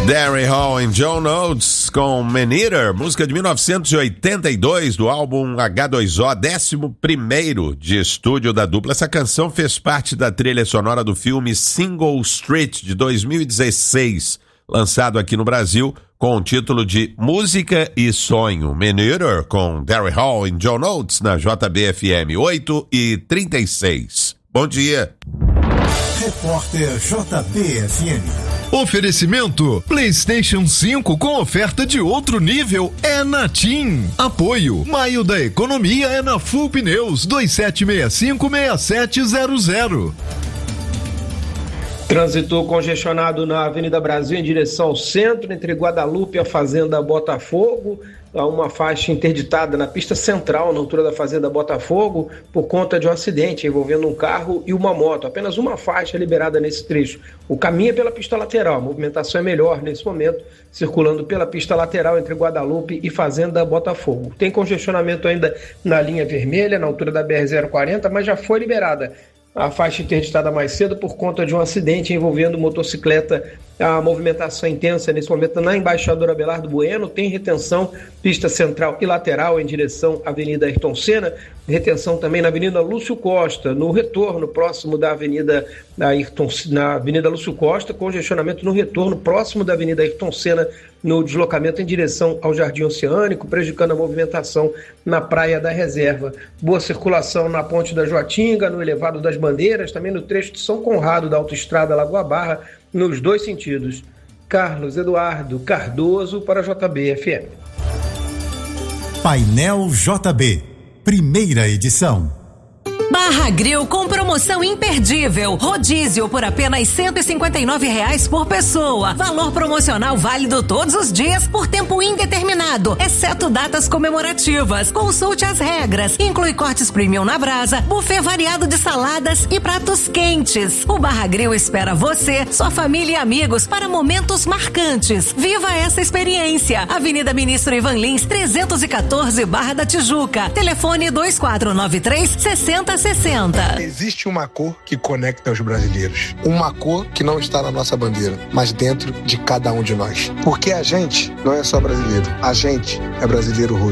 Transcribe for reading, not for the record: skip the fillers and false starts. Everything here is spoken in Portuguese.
Daryl Hall e John Oates com Man Eater, música de 1982 do álbum H2O, 11º de estúdio da dupla. Essa canção fez parte da trilha sonora do filme Single Street de 2016, lançado aqui no Brasil com o título de Música e Sonho. Man Eater com Daryl Hall e John Oates na JBFM 8h36. Bom dia. Repórter JBFM. Oferecimento PlayStation 5 com oferta de outro nível é na TIM. Apoio Maio da Economia é na Full Pneus 2765-6700. Trânsito congestionado na Avenida Brasil em direção ao centro, entre Guadalupe e a Fazenda Botafogo. Há uma faixa interditada na pista central, na altura da Fazenda Botafogo, por conta de um acidente envolvendo um carro e uma moto. Apenas uma faixa liberada nesse trecho. O caminho é pela pista lateral, a movimentação é melhor nesse momento, circulando pela pista lateral entre Guadalupe e Fazenda Botafogo. Tem congestionamento ainda na linha vermelha, na altura da BR-040, mas já foi liberada a faixa interditada mais cedo por conta de um acidente envolvendo motocicleta. A movimentação intensa nesse momento na Embaixador Abelardo Bueno, tem retenção, pista central e lateral em direção à Avenida Ayrton Senna, retenção também na Avenida Lúcio Costa, no retorno próximo da Avenida Ayrton, na Avenida Lúcio Costa, congestionamento no retorno próximo da Avenida Ayrton Senna, no deslocamento em direção ao Jardim Oceânico, prejudicando a movimentação na Praia da Reserva. Boa circulação na Ponte da Joatinga, no Elevado das Bandeiras, também no trecho de São Conrado da Autoestrada Lagoa Barra, nos dois sentidos. Carlos Eduardo Cardoso para a JBFM. Painel JB, primeira edição. Barra Grill com promoção imperdível. Rodízio por apenas R$ 159 por pessoa. Valor promocional válido todos os dias por tempo indeterminado, exceto datas comemorativas. Consulte as regras. Inclui cortes premium na brasa, buffet variado de saladas e pratos quentes. O Barra Grill espera você, sua família e amigos para momentos marcantes. Viva essa experiência. Avenida Ministro Ivan Lins, 314, Barra da Tijuca. Telefone 2493-6060. Existe uma cor que conecta os brasileiros. Uma cor que não está na nossa bandeira, mas dentro de cada um de nós. Porque a gente não é só brasileiro. A gente é brasileiro roxo.